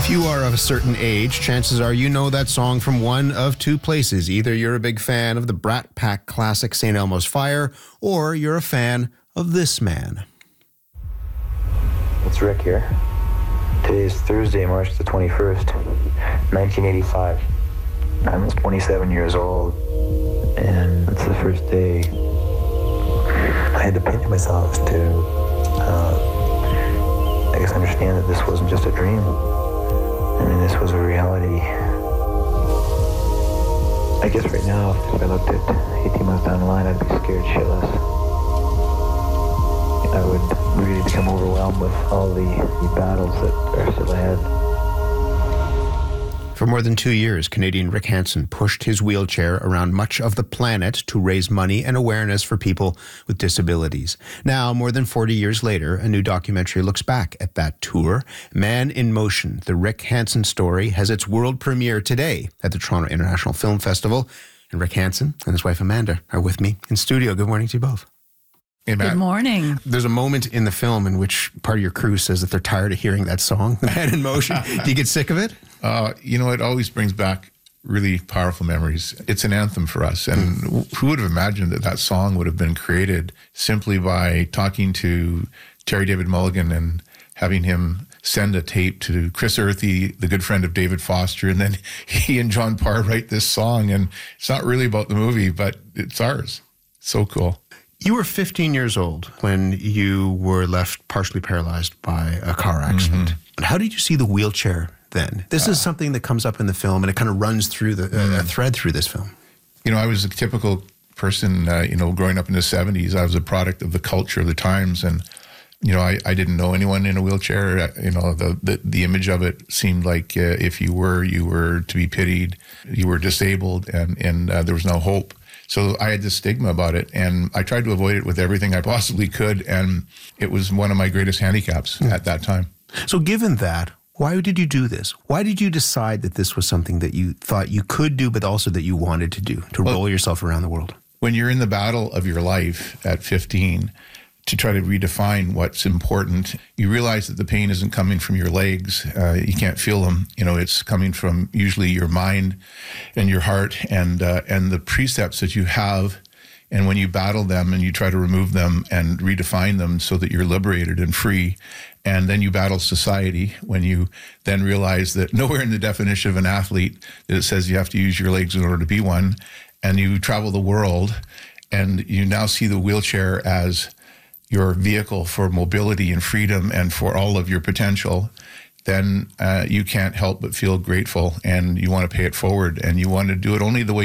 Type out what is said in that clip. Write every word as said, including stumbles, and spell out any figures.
If you are of a certain age, chances are you know that song from one of two places. Either you're a big fan of the Brat Pack classic Saint Elmo's Fire, or you're a fan of this man. It's Rick here. Today is Thursday, March the twenty-first, nineteen eighty-five. I'm twenty-seven years old, and it's the first day I had to pinch myself to, uh, I guess, understand that this wasn't just a dream. I mean, this was a reality. I guess right now, if I looked at eighteen months down the line, I'd be scared shitless. I would really become overwhelmed with all the, the battles that are still ahead. For more than two years, Canadian Rick Hansen pushed his wheelchair around much of the planet to raise money and awareness for people with disabilities. Now, more than forty years later, a new documentary looks back at that tour. Man in Motion, the Rick Hansen story, has its world premiere today at the Toronto International Film Festival. And Rick Hansen and his wife Amanda are with me in studio. Good morning to you both. Hey, Good morning. There's a moment in the film in which part of your crew says that they're tired of hearing that song, Man in Motion. Do you get sick of it? Uh, you know, it always brings back really powerful memories. It's an anthem for us. And mm. who would have imagined that that song would have been created simply by talking to Terry David Mulligan and having him send a tape to Chris Earthy, the good friend of David Foster, and then he and John Parr write this song. And it's not really about the movie, but it's ours. So cool. You were fifteen years old when you were left partially paralyzed by a car accident. Mm-hmm. How did you see the wheelchair then? This uh, is something that comes up in the film, and it kind of runs through the uh, mm. a thread through this film. You know, I was a typical person, uh, you know, growing up in the seventies. I was a product of the culture of the times, and, you know, I, I didn't know anyone in a wheelchair. You know, the the, the image of it seemed like uh, if you were, you were to be pitied, you were disabled, and, and uh, there was no hope. So I had this stigma about it, and I tried to avoid it with everything I possibly could, and it was one of my greatest handicaps mm. at that time. So given that, why did you do this? Why did you decide that this was something that you thought you could do, but also that you wanted to do, to well, roll yourself around the world? When you're in the battle of your life at fifteen, to try to redefine what's important, you realize that the pain isn't coming from your legs. Uh, you can't feel them. You know, it's coming from usually your mind and your heart and uh, and the precepts that you have. And when you battle them and you try to remove them and redefine them so that you're liberated and free, and then you battle society, when you then realize that nowhere in the definition of an athlete that it says you have to use your legs in order to be one, and you travel the world, and you now see the wheelchair as your vehicle for mobility and freedom and for all of your potential, then uh, you can't help but feel grateful, and you want to pay it forward, and you want to do it only the way